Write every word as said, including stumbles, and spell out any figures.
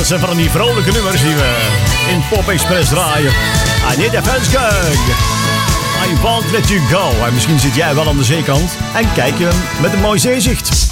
zijn van die vrolijke nummers die we in Pop Express draaien. I need a fence gang. I won't let you go. En misschien zit jij wel aan de zeekant en kijk je met een mooi zeezicht.